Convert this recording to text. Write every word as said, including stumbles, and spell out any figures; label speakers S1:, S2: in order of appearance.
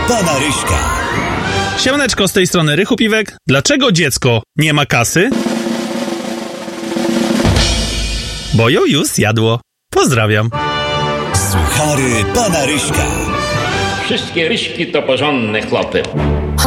S1: pana Ryśka.
S2: Siemaneczko, z tej strony Rychu Piwek. Dlaczego dziecko nie ma kasy? Bo ją już zjadło. Pozdrawiam.
S1: Suchary pana Ryśka.
S3: Wszystkie ryśki to porządne chłopy.